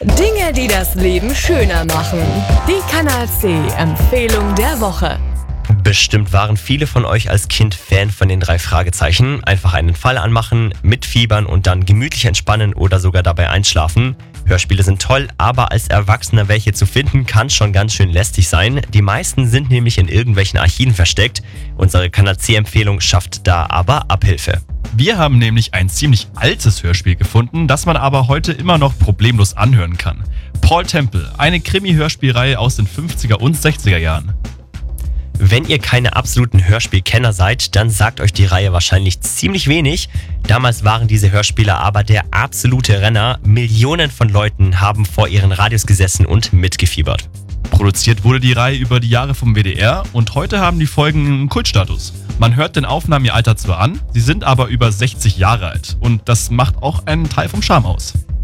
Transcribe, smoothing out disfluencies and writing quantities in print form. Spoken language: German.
Dinge, die das Leben schöner machen. Die Kanal C Empfehlung der Woche. Bestimmt waren viele von euch als Kind Fan von den 3 Fragezeichen. Einfach einen Fall anmachen, mitfiebern und dann gemütlich entspannen oder sogar dabei einschlafen. Hörspiele sind toll, aber als Erwachsener welche zu finden, kann schon ganz schön lästig sein. Die meisten sind nämlich in irgendwelchen Archiven versteckt. Unsere Kanal C-Empfehlung schafft da aber Abhilfe. Wir haben nämlich ein ziemlich altes Hörspiel gefunden, das man aber heute immer noch problemlos anhören kann. Paul Temple, eine Krimi-Hörspielreihe aus den 50er und 60er Jahren. Wenn ihr keine absoluten Hörspielkenner seid, dann sagt euch die Reihe wahrscheinlich ziemlich wenig. Damals waren diese Hörspiele aber der absolute Renner. Millionen von Leuten haben vor ihren Radios gesessen und mitgefiebert. Produziert wurde die Reihe über die Jahre vom WDR und heute haben die Folgen einen Kultstatus. Man hört den Aufnahmen ihr Alter zwar an, sie sind aber über 60 Jahre alt und das macht auch einen Teil vom Charme aus.